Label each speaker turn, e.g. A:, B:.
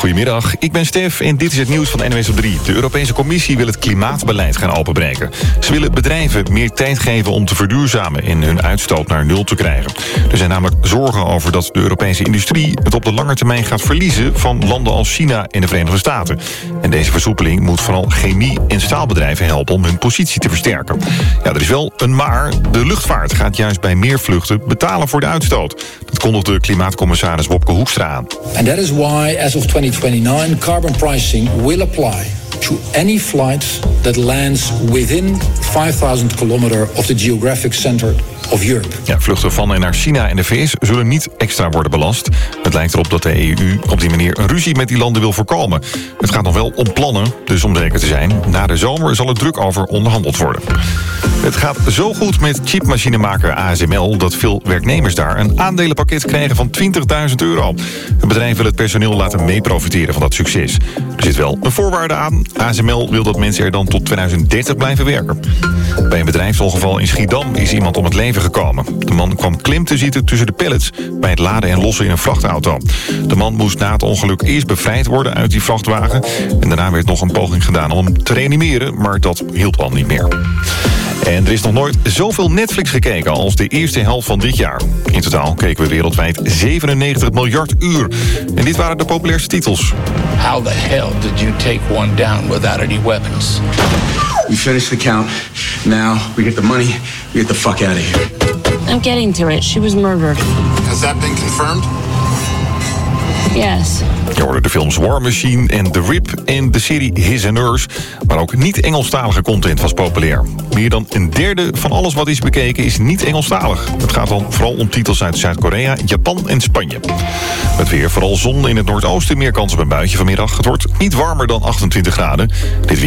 A: Goedemiddag, ik ben Stef en dit is het nieuws van NWS op 3. De Europese Commissie wil het klimaatbeleid gaan openbreken. Ze willen bedrijven meer tijd geven om te verduurzamen en hun uitstoot naar nul te krijgen. Er zijn namelijk zorgen over dat de Europese industrie het op de lange termijn gaat verliezen van landen als China en de Verenigde Staten. En deze versoepeling moet vooral chemie- en staalbedrijven helpen om hun positie te versterken. Ja, er is wel een maar. De luchtvaart gaat juist bij meer vluchten betalen voor de uitstoot. Dat kondigde klimaatcommissaris Wopke Hoekstra aan.
B: And that is why, as of 2029, carbon pricing will apply to any flight that lands within 5,000 kilometer of the geographic center of Europe.
A: Ja, vluchten van en naar China en de VS zullen niet extra worden belast. Het lijkt erop dat de EU op die manier een ruzie met die landen wil voorkomen. Het gaat nog wel om plannen, dus om zeker te zijn, na de zomer zal er druk over onderhandeld worden. Het gaat zo goed met chipmachinemaker ASML dat veel werknemers daar een aandelenpakket krijgen van €20.000. Het bedrijf wil het personeel laten meeprofiteren van dat succes. Er zit wel een voorwaarde aan. ASML wil dat mensen er dan tot 2030 blijven werken. Bij een bedrijfsongeval in Schiedam is iemand om het leven gekomen. De man kwam klem te zitten tussen de pallets bij het laden en lossen in een vrachtauto. De man moest na het ongeluk eerst bevrijd worden uit die vrachtwagen. En daarna werd nog een poging gedaan om hem te reanimeren, maar dat hielp al niet meer. En er is nog nooit zoveel Netflix gekeken als de eerste helft van dit jaar. In totaal keken we wereldwijd 97 miljard uur. En dit waren de populairste titels.
C: How the hell did you take one down without any weapons?
D: We finished the count. Now we get the money, we get the fuck out of here.
E: I'm getting to it. She was murdered.
F: Has that been confirmed?
E: Yes.
A: Je hoorde de films War Machine en The Rip en de serie His and Hers. Maar ook niet-Engelstalige content was populair. Meer dan een derde van alles wat is bekeken is niet Engelstalig. Het gaat dan vooral om titels uit Zuid-Korea, Japan en Spanje. Het weer, vooral zon in het noordoosten, meer kans op een buitje vanmiddag. Het wordt niet warmer dan 28 graden. Dit weekend